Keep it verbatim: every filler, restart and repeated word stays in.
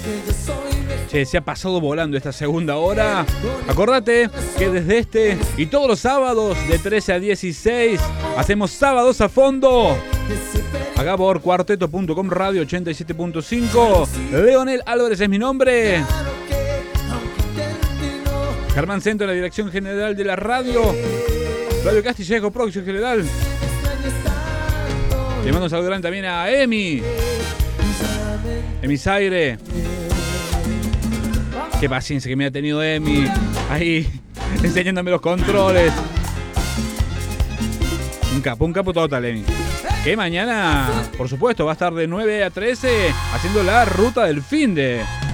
Che, se ha pasado volando esta segunda hora. Acordate que desde este y todos los sábados de trece a dieciséis hacemos sábados a fondo. Acá por cuarteto punto com Radio ochenta y siete punto cinco. Leonel Álvarez es mi nombre. Germán Centro en la dirección general de la radio. Flavio Castillejo, producción general. Le mando un saludo grande también a Emi. Emi Zaire. Qué paciencia que me ha tenido Emi. Ahí, enseñándome los controles. Un capo, un capo total, Emi. Que mañana, por supuesto, va a estar de nueve a trece haciendo la ruta del finde.